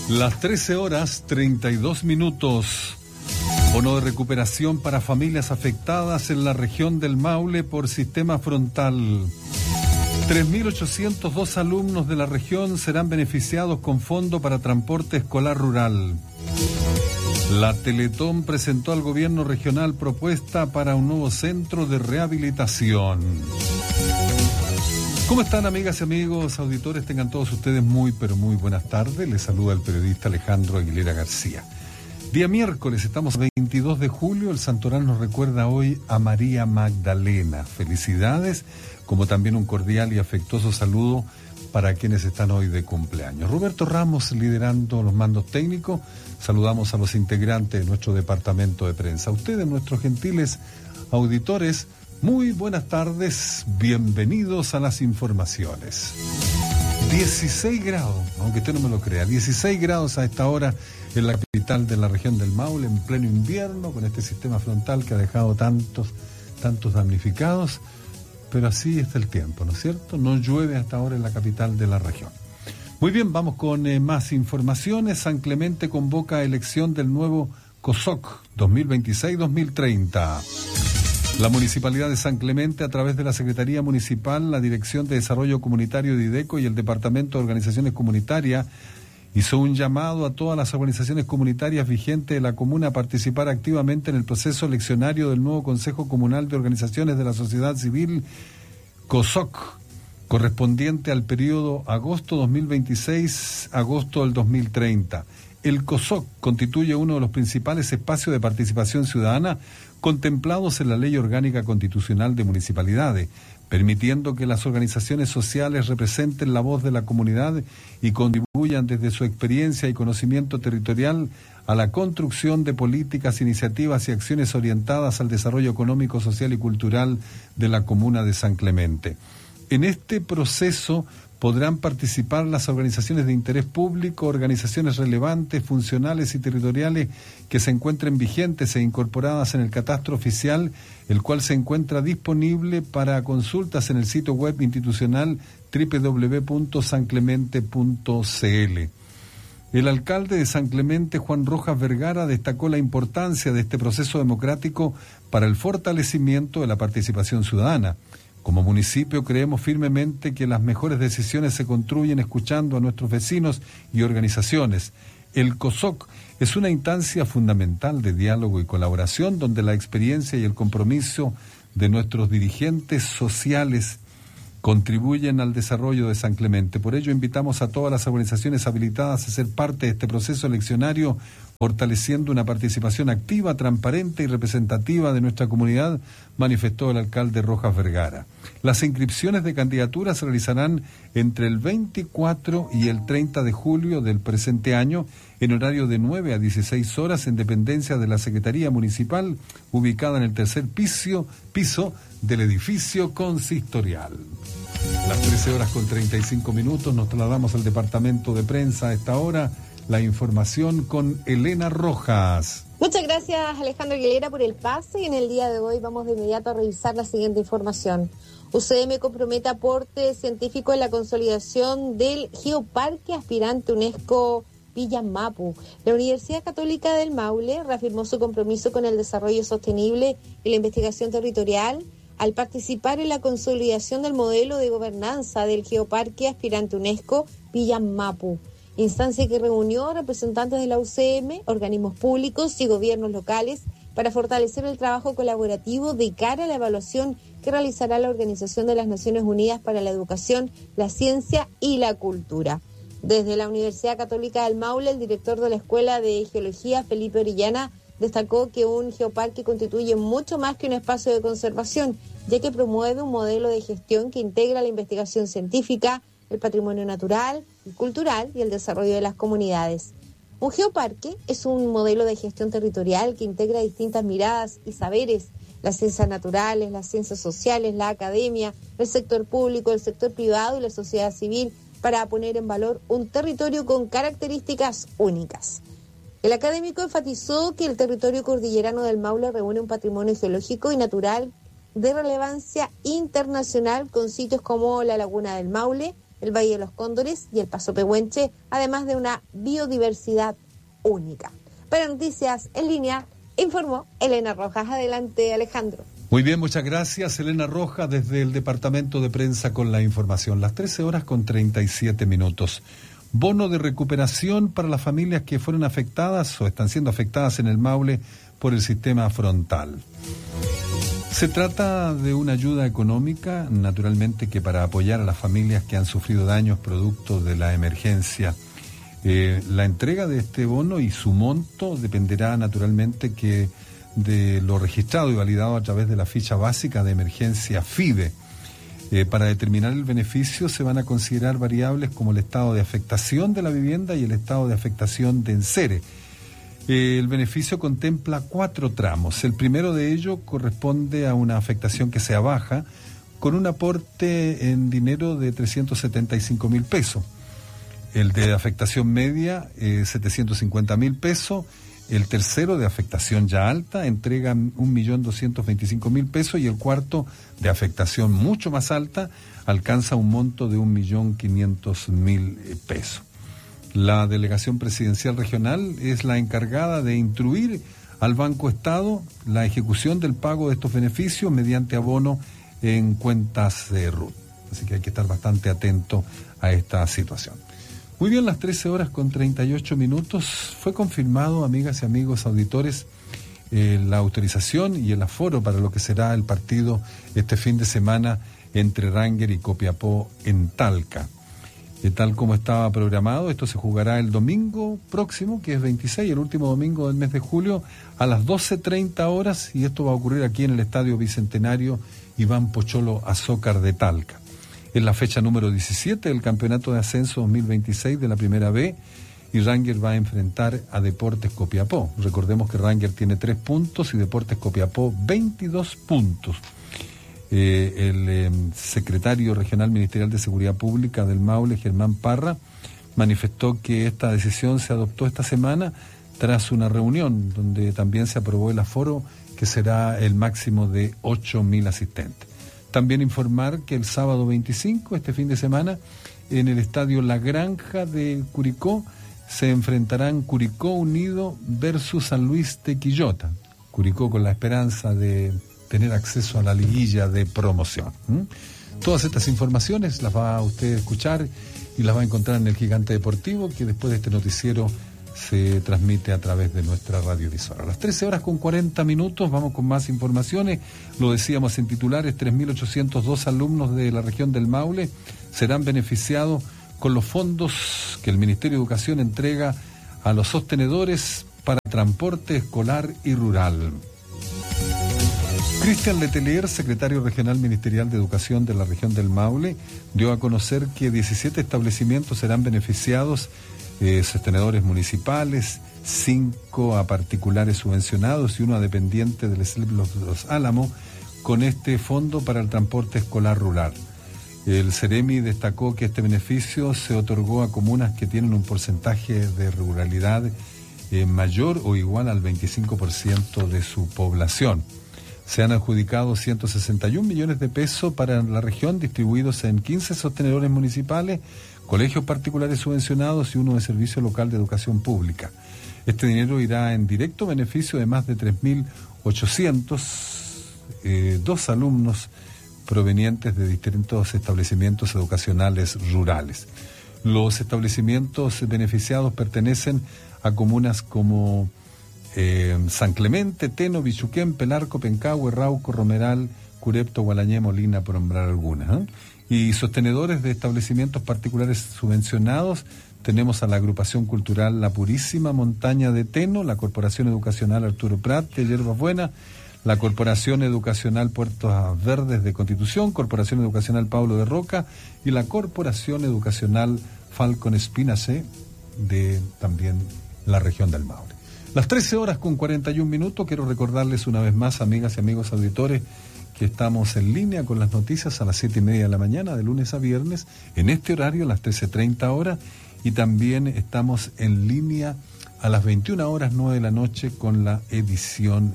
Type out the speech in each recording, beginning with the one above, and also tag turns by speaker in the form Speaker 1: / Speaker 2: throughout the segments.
Speaker 1: Las 13:32. Bono de recuperación para familias afectadas en la región del Maule por sistema frontal. 3.802 alumnos de la región serán beneficiados con fondo para transporte escolar rural. La Teletón presentó al gobierno regional propuesta para un nuevo centro de rehabilitación. ¿Cómo están, amigas y amigos, auditores? Tengan todos ustedes muy, pero muy buenas tardes. Les saluda el periodista Alejandro Aguilera García. Día miércoles, estamos 22 de julio, el santoral nos recuerda hoy a María Magdalena. Felicidades, como también un cordial y afectuoso saludo para quienes están hoy de cumpleaños. Roberto Ramos liderando los mandos técnicos, saludamos a los integrantes de nuestro departamento de prensa. A ustedes, nuestros gentiles auditores, muy buenas tardes, bienvenidos a las informaciones. 16 grados, aunque usted no me lo crea, 16 grados a esta hora en la capital de la región del Maule, en pleno invierno, con este sistema frontal que ha dejado tantos damnificados, pero así está el tiempo, ¿no es cierto? No llueve hasta ahora en la capital de la región. Muy bien, vamos con más informaciones. San Clemente convoca elección del nuevo COSOC 2026-2030. La Municipalidad de San Clemente, a través de la Secretaría Municipal, la Dirección de Desarrollo Comunitario de IDECO y el Departamento de Organizaciones Comunitarias, hizo un llamado a todas las organizaciones comunitarias vigentes de la comuna a participar activamente en el proceso eleccionario del nuevo Consejo Comunal de Organizaciones de la Sociedad Civil, COSOC, correspondiente al periodo agosto 2026-agosto del 2030. El COSOC constituye uno de los principales espacios de participación ciudadana contemplados en la Ley Orgánica Constitucional de Municipalidades, permitiendo que las organizaciones sociales representen la voz de la comunidad y contribuyan desde su experiencia y conocimiento territorial a la construcción de políticas, iniciativas y acciones orientadas al desarrollo económico, social y cultural de la comuna de San Clemente. En este proceso podrán participar las organizaciones de interés público, organizaciones relevantes, funcionales y territoriales que se encuentren vigentes e incorporadas en el catastro oficial, el cual se encuentra disponible para consultas en el sitio web institucional www.sanclemente.cl. El alcalde de San Clemente, Juan Rojas Vergara, destacó la importancia de este proceso democrático para el fortalecimiento de la participación ciudadana. Como municipio creemos firmemente que las mejores decisiones se construyen escuchando a nuestros vecinos y organizaciones. El COSOC es una instancia fundamental de diálogo y colaboración donde la experiencia y el compromiso de nuestros dirigentes sociales contribuyen al desarrollo de San Clemente. Por ello invitamos a todas las organizaciones habilitadas a ser parte de este proceso eleccionario, fortaleciendo una participación activa, transparente y representativa de nuestra comunidad, manifestó el alcalde Rojas Vergara. Las inscripciones de candidaturas se realizarán entre el 24 y el 30 de julio del presente año, en horario de 9 a 16 horas, en dependencia de la Secretaría Municipal, ubicada en el tercer piso del edificio consistorial. Las 13:35, nos trasladamos al departamento de prensa a esta hora. La información con Elena Rojas.
Speaker 2: Muchas gracias, Alejandro Aguilera, por el pase, y en el día de hoy vamos de inmediato a revisar la siguiente información. UCM compromete aporte científico en la consolidación del Geoparque aspirante UNESCO Pillanmapu. La Universidad Católica del Maule reafirmó su compromiso con el desarrollo sostenible y la investigación territorial al participar en la consolidación del modelo de gobernanza del Geoparque aspirante UNESCO Pillanmapu, instancia que reunió a representantes de la UCM, organismos públicos y gobiernos locales para fortalecer el trabajo colaborativo de cara a la evaluación que realizará la Organización de las Naciones Unidas para la Educación, la Ciencia y la Cultura. Desde la Universidad Católica del Maule, el director de la Escuela de Geología, Felipe Orellana, destacó que un geoparque constituye mucho más que un espacio de conservación, ya que promueve un modelo de gestión que integra la investigación científica, el patrimonio natural y cultural y el desarrollo de las comunidades. Un geoparque es un modelo de gestión territorial que integra distintas miradas y saberes, las ciencias naturales, las ciencias sociales, la academia, el sector público, el sector privado y la sociedad civil, para poner en valor un territorio con características únicas. El académico enfatizó que el territorio cordillerano del Maule reúne un patrimonio geológico y natural de relevancia internacional, con sitios como la Laguna del Maule, el Valle de los Cóndores y el Paso Pehuenche, además de una biodiversidad única. Para Noticias en Línea, informó Elena Rojas. Adelante, Alejandro.
Speaker 1: Muy bien, muchas gracias, Elena Rojas, desde el Departamento de Prensa con la información. Las 13:37. Bono de recuperación para las familias que fueron afectadas o están siendo afectadas en el Maule por el sistema frontal. Se trata de una ayuda económica, naturalmente, que para apoyar a las familias que han sufrido daños producto de la emergencia. La entrega de este bono y su monto dependerá naturalmente que de lo registrado y validado a través de la ficha básica de emergencia FIDE. Para determinar el beneficio se van a considerar variables como el estado de afectación de la vivienda y el estado de afectación de enseres. El beneficio contempla 4 tramos. El primero de ellos corresponde a una afectación que sea baja, con un aporte en dinero de 375.000 pesos. El de afectación media, 750.000 pesos. El tercero, de afectación ya alta, entrega 1.225.000 pesos, y el cuarto, de afectación mucho más alta, alcanza un monto de 1.500.000 pesos. La Delegación Presidencial Regional es la encargada de instruir al Banco Estado la ejecución del pago de estos beneficios mediante abono en cuentas de RUT. Así que hay que estar bastante atento a esta situación. Muy bien, las 13:38. Fue confirmado, amigas y amigos auditores, la autorización y el aforo para lo que será el partido este fin de semana entre Ranger y Copiapó en Talca. Tal como estaba programado, esto se jugará el domingo próximo, que es 26, el último domingo del mes de julio, a las 12:30 horas, y esto va a ocurrir aquí en el Estadio Bicentenario Iván Pocholo Azócar de Talca. Es la fecha número 17 del Campeonato de Ascenso 2026 de la Primera B, y Ranger va a enfrentar a Deportes Copiapó. Recordemos que Ranger tiene 3 puntos y Deportes Copiapó 22 puntos. El secretario regional ministerial de Seguridad Pública del Maule, Germán Parra, manifestó que esta decisión se adoptó esta semana tras una reunión donde también se aprobó el aforo, que será el máximo de 8.000 asistentes. También informar que el sábado 25, este fin de semana, en el estadio La Granja de Curicó, se enfrentarán Curicó Unido versus San Luis de Quillota. Curicó con la esperanza de tener acceso a la liguilla de promoción. Todas estas informaciones las va a usted escuchar y las va a encontrar en el Gigante Deportivo, que después de este noticiero se transmite a través de nuestra radiovisora. A las 13:40, vamos con más informaciones. Lo decíamos en titulares: 3.802 alumnos de la región del Maule serán beneficiados con los fondos que el Ministerio de Educación entrega a los sostenedores para transporte escolar y rural. Cristian Letelier, secretario regional ministerial de Educación de la región del Maule, dio a conocer que 17 establecimientos serán beneficiados, sostenedores municipales, 5 a particulares subvencionados y 1 a dependiente del SLEP Los Álamos, con este fondo para el transporte escolar rural. El Ceremi destacó que este beneficio se otorgó a comunas que tienen un porcentaje de ruralidad mayor o igual al 25% de su población. Se han adjudicado 161 millones de pesos para la región, distribuidos en 15 sostenedores municipales, colegios particulares subvencionados y 1 de Servicio Local de Educación Pública. Este dinero irá en directo beneficio de más de 3.802 alumnos provenientes de distintos establecimientos educacionales rurales. Los establecimientos beneficiados pertenecen a comunas como San Clemente, Teno, Bichuquén, Pelarco, Pencahue, Rauco, Romeral, Curepto, Gualañé, Molina, por nombrar algunas. Y sostenedores de establecimientos particulares subvencionados tenemos a la Agrupación Cultural La Purísima Montaña de Teno, la Corporación Educacional Arturo Prat de Yerbas Buenas, la Corporación Educacional Puertos Verdes de Constitución, Corporación Educacional Pablo de Roca y la Corporación Educacional Falcon Espinace de también la región del Maule. Las 13:41, quiero recordarles una vez más, amigas y amigos auditores, que estamos en línea con las noticias a las 7:30 de la mañana, de lunes a viernes, en este horario, a las 13:30 horas, y también estamos en línea a las 21:09 de la noche con la edición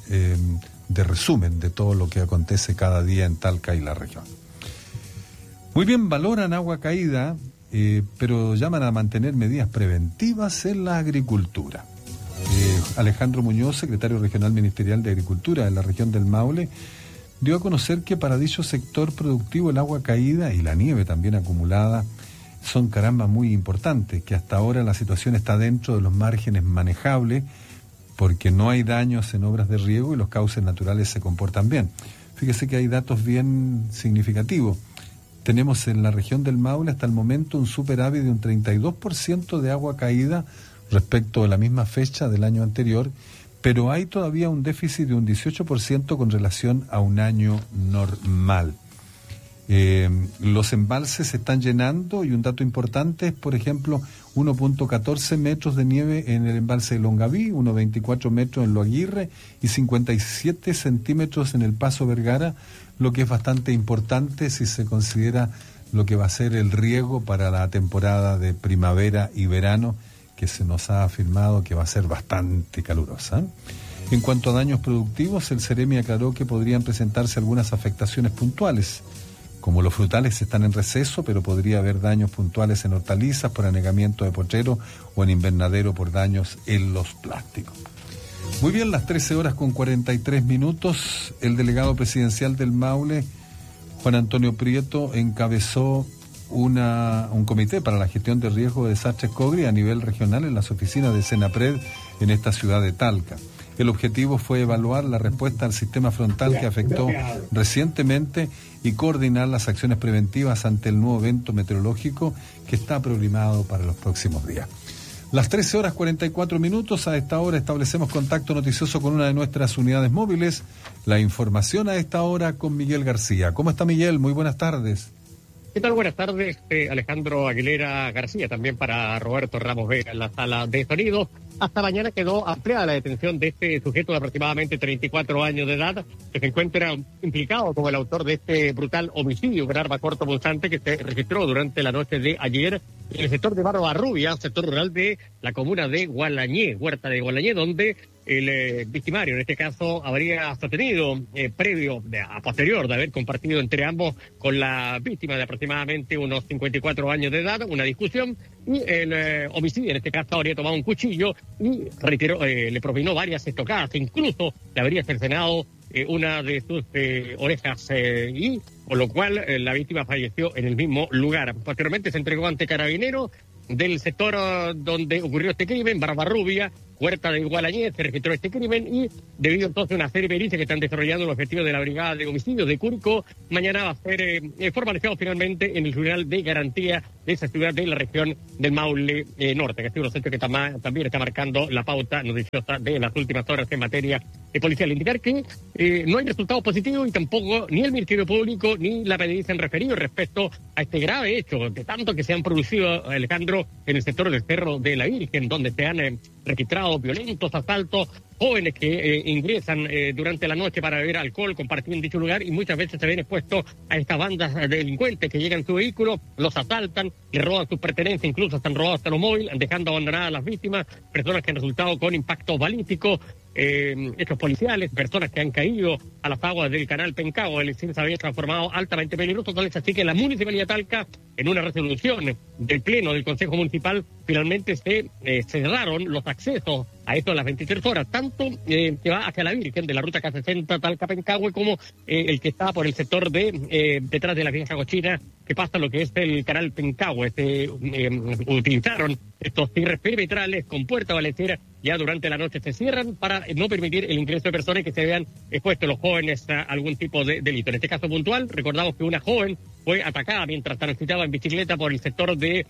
Speaker 1: de resumen de todo lo que acontece cada día en Talca y la región. Muy bien, valoran agua caída, pero llaman a mantener medidas preventivas en la agricultura. Alejandro Muñoz, secretario regional ministerial de Agricultura de la región del Maule, dio a conocer que para dicho sector productivo el agua caída y la nieve también acumulada son muy importantes, que hasta ahora la situación está dentro de los márgenes manejables porque no hay daños en obras de riego y los cauces naturales se comportan bien. Fíjese que hay datos bien significativos. Tenemos en la región del Maule hasta el momento un superávit de un 32% de agua caída respecto a la misma fecha del año anterior, pero hay todavía un déficit de un 18% con relación a un año normal. Los embalses se están llenando y un dato importante es, por ejemplo, 1.14 metros de nieve en el embalse de Longaví, 1.24 metros en Lo Aguirre y 57 centímetros en el Paso Vergara, lo que es bastante importante si se considera lo que va a ser el riego para la temporada de primavera y verano, que se nos ha afirmado que va a ser bastante calurosa. En cuanto a daños productivos, el Ceremi aclaró que podrían presentarse algunas afectaciones puntuales. Como los frutales están en receso, pero podría haber daños puntuales en hortalizas por anegamiento de potrero o en invernadero por daños en los plásticos. Muy bien, las 13:43. El delegado presidencial del Maule, Juan Antonio Prieto, encabezó un comité para la gestión de riesgo de desastres COGRI a nivel regional en las oficinas de Senapred en esta ciudad de Talca. El objetivo fue evaluar la respuesta al sistema frontal que afectó recientemente y coordinar las acciones preventivas ante el nuevo evento meteorológico que está programado para los próximos días. Las 13:44, a esta hora establecemos contacto noticioso con una de nuestras unidades móviles. La información a esta hora con Miguel García. ¿Cómo está, Miguel? Muy buenas tardes.
Speaker 3: ¿Qué tal? Buenas tardes, Alejandro Aguilera García, también para Roberto Ramos Vega en la sala de sonido. Hasta mañana quedó ampliada la detención de este sujeto de aproximadamente 34 años de edad, que se encuentra implicado como el autor de este brutal homicidio con arma cortopunzante que se registró durante la noche de ayer en el sector de Barbarrubia, sector rural de la comuna de Gualañé, Huerta de Gualañé, donde el victimario, en este caso, habría sostenido, a posterior de haber compartido entre ambos con la víctima de aproximadamente unos 54 años de edad, una discusión, y el homicidio, en este caso, habría tomado un cuchillo y le propinó varias estocadas, incluso le habría cercenado una de sus orejas, y por lo cual la víctima falleció en el mismo lugar. Posteriormente se entregó ante carabineros del sector donde ocurrió este crimen, Barbarrubia, Huerta de Gualañé, se registró este crimen y debido entonces a una serie de pericias que están desarrollando los objetivos de la Brigada de Homicidios de Curicó, mañana va a ser formalizado finalmente en el Tribunal de Garantía de esa ciudad de la región del Maule Norte, que ha sido un centro que también está marcando la pauta noticiosa de las últimas horas en materia policial. Indicar que no hay resultados positivos y tampoco ni el Ministerio Público ni la PDI se han referido respecto a este grave hecho, de tanto que se han producido, Alejandro, en el sector del Cerro de la Virgen, donde se han registrado violentos asaltos, jóvenes que ingresan durante la noche para beber alcohol, compartir en dicho lugar, y muchas veces se ven expuestos a estas bandas de delincuentes que llegan en su vehículo, los asaltan, le roban sus pertenencias, incluso están robados hasta los móviles, dejando abandonadas a las víctimas, personas que han resultado con impactos balísticos, hechos policiales, personas que han caído a las aguas del canal Pencagua, el incendio se había transformado altamente peligroso. Tal es así que la Municipalidad de Talca, en una resolución del Pleno del Consejo Municipal, finalmente se cerraron los accesos a esto a las 23 horas, tanto que va hacia la Virgen de la ruta K60 Talca-Pencahue como el que está por el sector de detrás de la vieja cochina, que pasa lo que es el canal Pencahue. Utilizaron estos cierres perimetrales con puerta valecera, ya durante la noche se cierran para no permitir el ingreso de personas que se vean expuestos los jóvenes a algún tipo de delito. En este caso puntual, recordamos que una joven fue atacada mientras transitaba en bicicleta por el sector de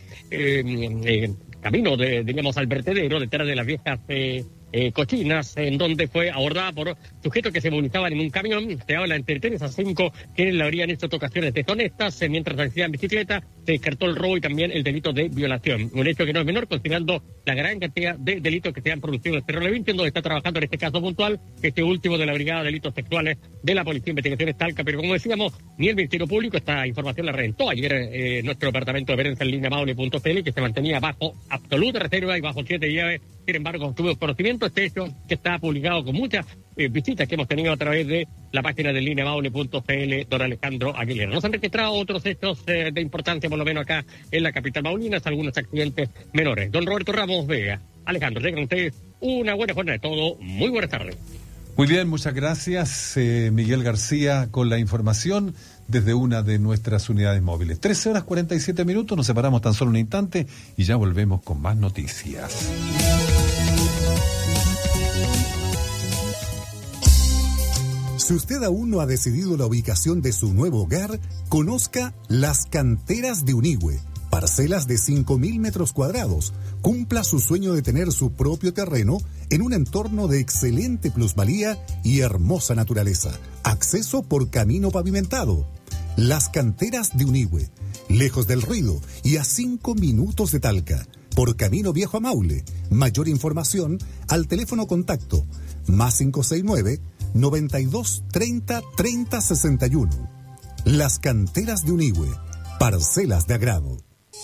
Speaker 3: camino, diríamos, al vertedero, detrás de las viejas cochinas, en donde fue abordada por sujetos que se movilizaban en un camión. Se habla entre 3 a 5 quienes le habrían hecho ocasiones deshonestas mientras transitaba en bicicleta. Se descartó el robo y también el delito de violación, un hecho que no es menor considerando la gran cantidad de delitos que se han producido en el Cerro de la Virgen, donde está trabajando en este caso puntual este último de la Brigada de Delitos Sexuales de la Policía de Investigaciones Talca. Pero como decíamos, ni el Ministerio Público, esta información la reventó ayer nuestro departamento de prensa en línea maule.cl, que se mantenía bajo absoluta reserva y bajo 7 llaves Sin embargo, tuve conocimiento de este hecho que está publicado con muchas visitas que hemos tenido a través de la página de lineamaule.cl, don Alejandro Aguilera. Nos han registrado otros hechos de importancia, por lo menos acá en la capital maulina, algunos accidentes menores. Don Roberto Ramos Vega. Alejandro, tengan ustedes una buena jornada de todo. Muy buenas tardes.
Speaker 1: Muy bien, muchas gracias, Miguel García, con la información desde una de nuestras unidades móviles. 13:47, nos separamos tan solo un instante y ya volvemos con más noticias.
Speaker 4: Si usted aún no ha decidido la ubicación de su nuevo hogar, conozca Las Canteras de Unigüe. Parcelas de 5.000 metros cuadrados. Cumpla su sueño de tener su propio terreno en un entorno de excelente plusvalía y hermosa naturaleza. Acceso por camino pavimentado. Las Canteras de Unigüe. Lejos del ruido y a 5 minutos de Talca. Por camino viejo a Maule. Mayor información al teléfono contacto +569 92 30 30 61. Las Canteras de Unigüe. Parcelas de agrado.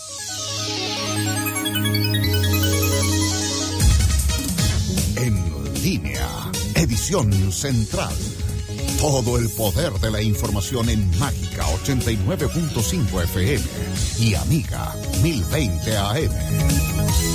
Speaker 5: En línea, edición central. Todo el poder de la información en Mágica 89.5 FM y Amiga 1020 AM.